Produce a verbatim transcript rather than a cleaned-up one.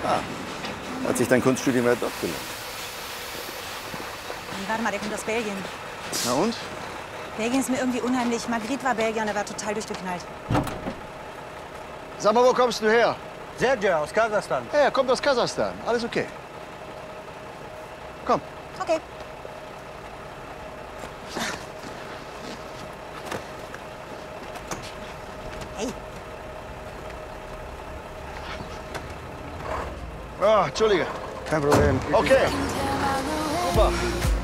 Ah, hat sich dein Kunststudium ja doch gelohnt. Nee, warte mal, der kommt aus Belgien. Na und? Belgien ist mir irgendwie unheimlich. Margriet war Belgier und er war total durchgeknallt. Sag mal, wo kommst du her? Sergej aus Kasachstan. Ja, er kommt aus Kasachstan. Alles okay. Komm. Okay. Hey. Oh, Entschuldige. Kein Problem. Okay. Super.